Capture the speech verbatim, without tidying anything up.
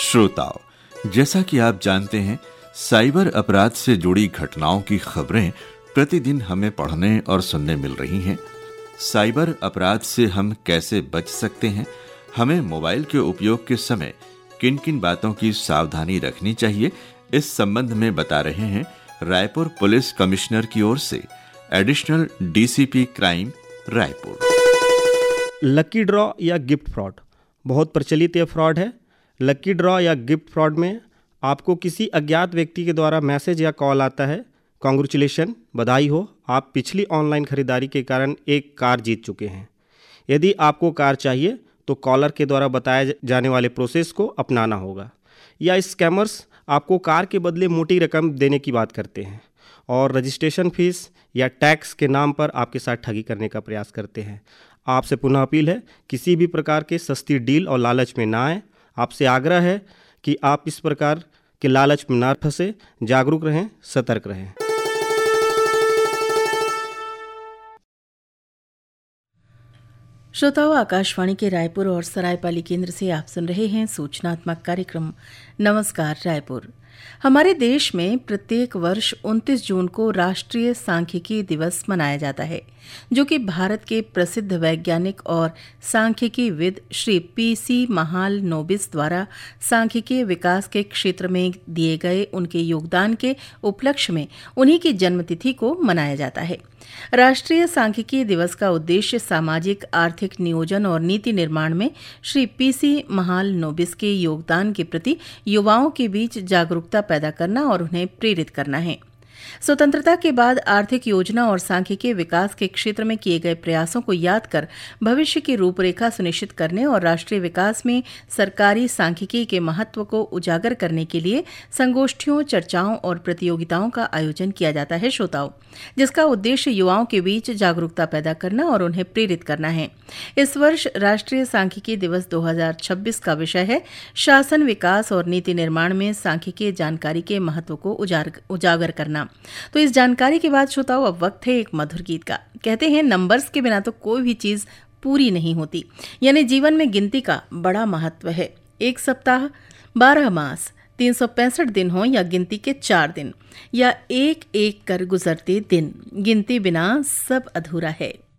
श्रोताओं, जैसा कि आप जानते हैं, साइबर अपराध से जुड़ी घटनाओं की खबरें प्रतिदिन हमें पढ़ने और सुनने मिल रही हैं। साइबर अपराध से हम कैसे बच सकते हैं, हमें मोबाइल के उपयोग के समय किन किन बातों की सावधानी रखनी चाहिए, इस संबंध में बता रहे हैं रायपुर पुलिस कमिश्नर की ओर से additional DCP crime Raipur. Lucky draw या गिफ्ट फ्रॉड बहुत प्रचलित यह फ्रॉड है। लकी ड्रॉ या गिफ्ट फ्रॉड में आपको किसी अज्ञात व्यक्ति के द्वारा मैसेज या कॉल आता है, कांग्रेचुलेशन, बधाई हो, आप पिछली ऑनलाइन खरीदारी के कारण एक कार जीत चुके हैं। यदि आपको कार चाहिए तो कॉलर के द्वारा बताए जाने वाले प्रोसेस को अपनाना होगा। या स्कैमर्स आपको कार के बदले मोटी रकम देने की बात करते हैं और रजिस्ट्रेशन फीस या टैक्स के नाम पर आपके साथ ठगी करने का प्रयास करते हैं। आपसे पुनः अपील है, किसी भी प्रकार के सस्ती डील और लालच में ना आए। आपसे आग्रह है कि आप इस प्रकार के लालच में ना फंसे, जागरूक रहें, सतर्क रहें। श्रोताओं, आकाशवाणी के रायपुर और सरायपाली केंद्र से आप सुन रहे हैं सूचनात्मक कार्यक्रम नमस्कार रायपुर। हमारे देश में प्रत्येक वर्ष उनतीस जून को राष्ट्रीय सांख्यिकी दिवस मनाया जाता है, जो कि भारत के प्रसिद्ध वैज्ञानिक और सांख्यिकीविद श्री पी सी महालनोबिस द्वारा सांख्यिकीय विकास के क्षेत्र में दिए गए उनके योगदान के उपलक्ष्य में उन्हीं की जन्मतिथि को मनाया जाता है। राष्ट्रीय सांख्यिकी दिवस का उद्देश्य सामाजिक आर्थिक नियोजन और नीति निर्माण में श्री पी सी महालनोबिस के योगदान के प्रति युवाओं के बीच जागरूकता पैदा करना और उन्हें प्रेरित करना है। स्वतंत्रता के बाद आर्थिक योजना और सांख्यिकीय विकास के क्षेत्र में किए गए प्रयासों को याद कर भविष्य की रूपरेखा सुनिश्चित करने और राष्ट्रीय विकास में सरकारी सांख्यिकी के महत्व को उजागर करने के लिए संगोष्ठियों, चर्चाओं और प्रतियोगिताओं का आयोजन किया जाता है श्रोताओं, जिसका उद्देश्य युवाओं के बीच जागरूकता पैदा करना और उन्हें प्रेरित करना है। इस वर्ष राष्ट्रीय सांख्यिकी दिवस दो हज़ार छब्बीस का विषय है शासन विकास और नीति निर्माण में सांख्यिकीय जानकारी के महत्व को उजागर करना। तो इस जानकारी के बाद श्रोताओं, अब वक्त है एक मधुर गीत का। कहते हैं, नंबर्स के बिना तो कोई भी चीज पूरी नहीं होती, यानी जीवन में गिनती का बड़ा महत्व है। एक सप्ताह, बारह मास, तीन सौ पैंसठ दिन हो या गिनती के चार दिन, या एक एक कर गुजरते दिन, गिनती बिना सब अधूरा है।